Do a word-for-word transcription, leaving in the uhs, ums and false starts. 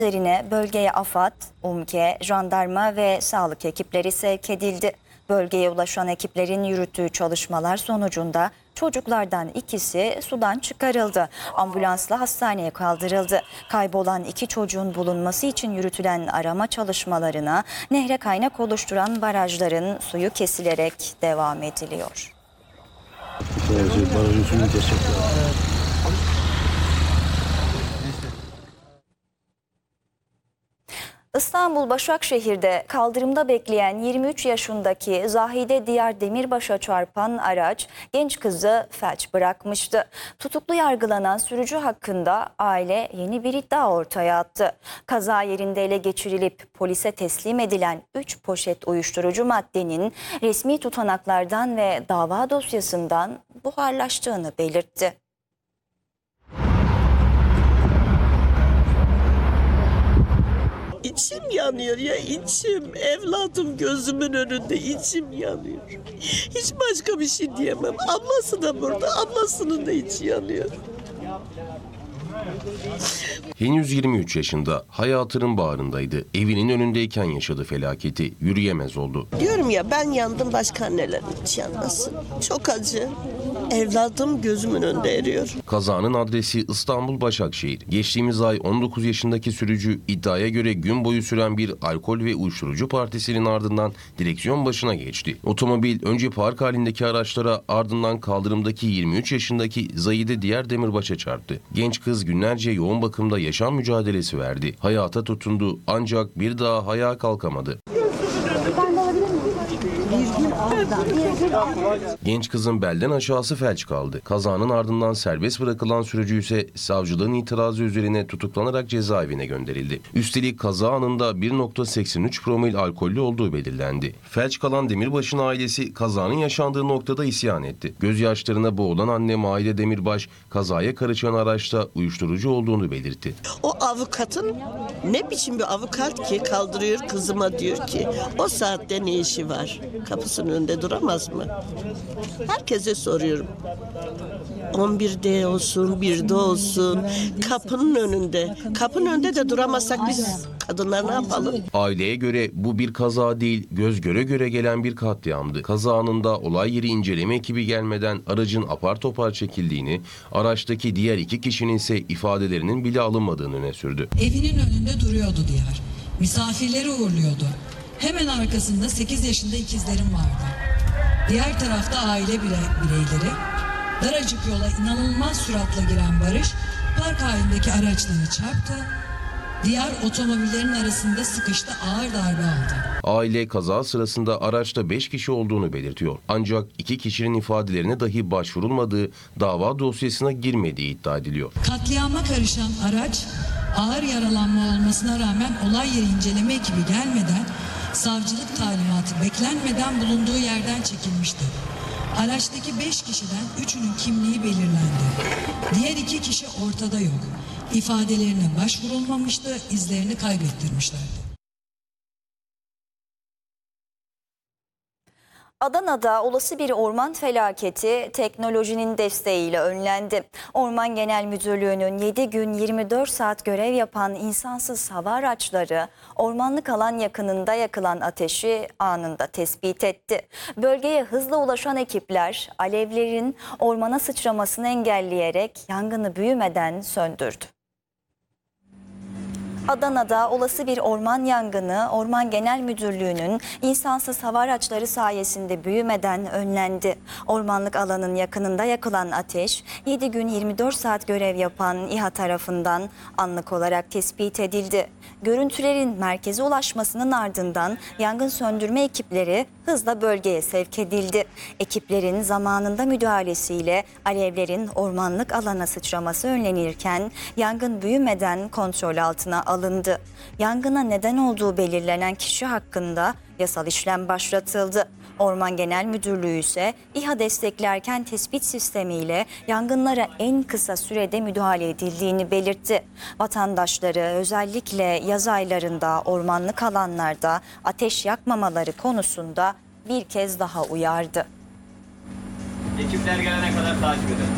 Üzerine bölgeye AFAD, UMKE, jandarma ve sağlık ekipleri sevk edildi. Bölgeye ulaşan ekiplerin yürüttüğü çalışmalar sonucunda çocuklardan ikisi sudan çıkarıldı. Ambulansla hastaneye kaldırıldı. Kaybolan iki çocuğun bulunması için yürütülen arama çalışmalarına nehre kaynak oluşturan barajların suyu kesilerek devam ediliyor. İstanbul Başakşehir'de kaldırımda bekleyen yirmi üç yaşındaki Zahide Diyar Demirbaş'a çarpan araç genç kızı felç bırakmıştı. Tutuklu yargılanan sürücü hakkında aile yeni bir iddia ortaya attı. Kaza yerinde ele geçirilip polise teslim edilen üç poşet uyuşturucu maddenin resmi tutanaklardan ve dava dosyasından buharlaştığını belirtti. İçim yanıyor ya, içim. Evladım gözümün önünde, içim yanıyor. Hiç başka bir şey diyemem. Ablası da burada, ablasının da içi yanıyor. Henüz yirmi üç yaşında, hayatının bağrındaydı. Evinin önündeyken yaşadı felaketi. Yürüyemez oldu. Diyorum ya, ben yandım, başka annelerin hiç yanmasın. Çok acı. Evladım gözümün önünde eriyor. Kazanın adresi İstanbul Başakşehir. Geçtiğimiz ay on dokuz yaşındaki sürücü iddiaya göre gün boyu süren bir alkol ve uyuşturucu partisinin ardından direksiyon başına geçti. Otomobil önce park halindeki araçlara, ardından kaldırımdaki yirmi üç yaşındaki Zahide Diyar Demirbaş'a çarptı. Genç kız günlerce yoğun bakımda yaşam mücadelesi verdi. Hayata tutundu ancak bir daha ayağa kalkamadı. Genç kızın belden aşağısı felç kaldı. Kazanın ardından serbest bırakılan sürücü ise savcılığın itirazı üzerine tutuklanarak cezaevine gönderildi. Üstelik kaza anında bir nokta seksen üç promil alkollü olduğu belirlendi. Felç kalan Demirbaş'ın ailesi kazanın yaşandığı noktada isyan etti. Gözyaşlarına boğulan anne Maide Demirbaş, kazaya karışan araçta uyuşturucu olduğunu belirtti. O avukatın ne biçim bir avukat ki kaldırıyor kızıma, diyor ki o saatte ne işi var? Kapısının önünde duramaz mı? Herkese soruyorum. on birde olsun, birde olsun, kapının önünde. Kapının önünde de duramazsak biz kadınlar ne yapalım? Aileye göre bu bir kaza değil, göz göre göre gelen bir katliamdı. Kaza anında olay yeri inceleme ekibi gelmeden aracın apar topar çekildiğini, araçtaki diğer iki kişinin ise ifadelerinin bile alınmadığını öne sürdü. Evinin önünde duruyordu Diyar. Misafirleri uğurluyordu. Hemen arkasında sekiz yaşında ikizlerim vardı. Diğer tarafta aile bireyleri. Daracık yola inanılmaz süratle giren Barış, park halindeki araçları çarptı. Diğer otomobillerin arasında sıkıştı, ağır darbe aldı. Aile kaza sırasında araçta beş kişi olduğunu belirtiyor. Ancak iki kişinin ifadelerine dahi başvurulmadığı, dava dosyasına girmediği iddia ediliyor. Katliama karışan araç ağır yaralanma olmasına rağmen olay yeri inceleme ekibi gelmeden, savcılık talimatı beklenmeden bulunduğu yerden çekilmişti. Araçtaki beş kişiden üçünün kimliği belirlendi. Diğer iki kişi ortada yok. İfadelerine başvurulmamıştı, izlerini kaybettirmişlerdi. Adana'da olası bir orman felaketi teknolojinin desteğiyle önlendi. Orman Genel Müdürlüğü'nün yedi gün yirmi dört saat görev yapan insansız hava araçları ormanlık alan yakınında yakılan ateşi anında tespit etti. Bölgeye hızla ulaşan ekipler alevlerin ormana sıçramasını engelleyerek yangını büyümeden söndürdü. Adana'da olası bir orman yangını Orman Genel Müdürlüğü'nün insansız hava araçları sayesinde büyümeden önlendi. Ormanlık alanın yakınında yakılan ateş yedi gün yirmi dört saat görev yapan İHA tarafından anlık olarak tespit edildi. Görüntülerin merkeze ulaşmasının ardından yangın söndürme ekipleri hızla bölgeye sevk edildi. Ekiplerin zamanında müdahalesiyle alevlerin ormanlık alana sıçraması önlenirken yangın büyümeden kontrol altına alındı. Yangına neden olduğu belirlenen kişi hakkında yasal işlem başlatıldı. Orman Genel Müdürlüğü ise İHA desteklerken tespit sistemiyle yangınlara en kısa sürede müdahale edildiğini belirtti. Vatandaşları özellikle yaz aylarında ormanlık alanlarda ateş yakmamaları konusunda bir kez daha uyardı. Ekipler gelene kadar takip edin.